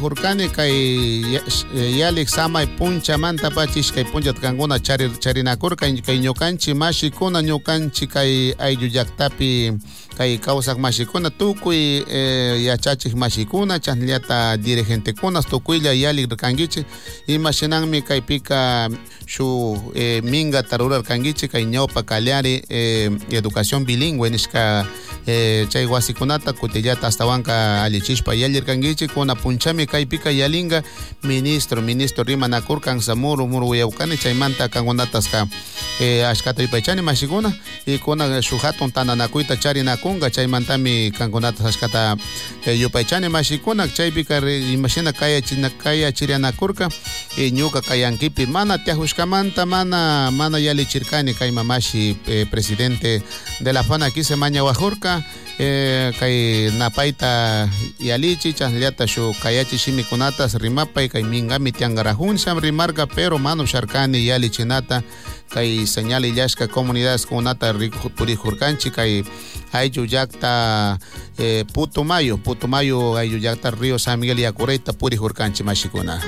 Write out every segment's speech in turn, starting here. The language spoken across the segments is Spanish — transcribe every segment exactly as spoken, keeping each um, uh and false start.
Hurkani kay yalik samay puncha manta pachis kay puncha kanguna chari charinakur kay kay ñukanchi mashikuna ñukanchi kay ayllullaktapi kay kawsak mashikuna tukuy eh, yachachik mashikuna chanllata dirigentekuna tukuylla yalik kangichi imashinanmi kaypika shu eh, minga tarurar kangichi kay ñawpa kallari eh, educación bilingüe nishka eh, chay wasikunata kutillata astawanka allichishpa yallir kangichi kuna punchami kaypika yalinga ministro ministro rimanakurkan samuru muru wiyaukani chaymanta kangunatasqa eh, ashkata yupaychani mashikuna y kuna shu hatun tananakuyta charinakunga chaymantami kangunatas ashkata eh, yupaychani mashikuna chaypika imashina kaya china kaya chirianakurka y ñuka kayankipi mana tiajushkamanta mana mana yalichirkani kay mamashi eh, presidente de la fana aquí se maña wajurka eh, kay napaita yalichi chanllata shu kayachi shimikunatas rimapay kay mingami tiangarajun sham rimarga pero mano sharkani yalichinata kay señal illashka comunidades kunata purijurkanchi kay aylluyakta eh, Putumayo Putumayo aylluyakta Río San Miguel Yacureita purijurkanchi mashikuna.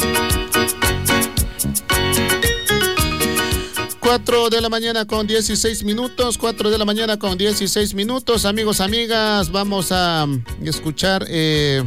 cuatro de la mañana con dieciséis minutos, cuatro de la mañana con dieciséis minutos, amigos, amigas, vamos a escuchar eh,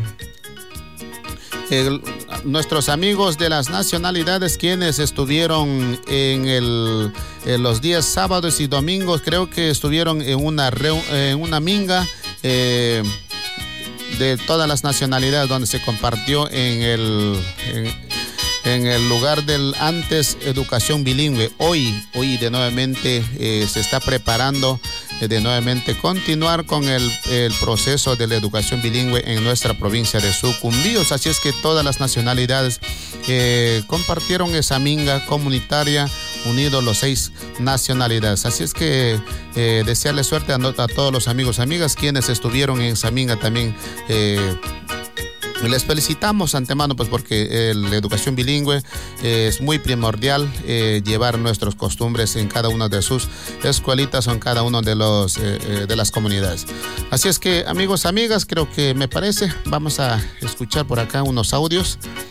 el, nuestros amigos de las nacionalidades quienes estuvieron en, el, en los días sábados y domingos, creo que estuvieron en una, en una minga eh, de todas las nacionalidades donde se compartió en el... En, en el lugar del antes educación bilingüe. Hoy, hoy de nuevamente eh, se está preparando eh, de nuevamente continuar con el, el proceso de la educación bilingüe en nuestra provincia de Sucumbíos. Así es que todas las nacionalidades eh, compartieron esa minga comunitaria, unidos los seis nacionalidades. Así es que eh, desearle suerte a, a todos los amigos y amigas quienes estuvieron en esa minga también. Eh, Les felicitamos antemano pues porque eh, la educación bilingüe eh, es muy primordial eh, llevar nuestras costumbres en cada una de sus escuelitas o en cada una de los eh, eh, de las comunidades. Así es que amigos, amigas, creo que me parece, vamos a escuchar por acá unos audios.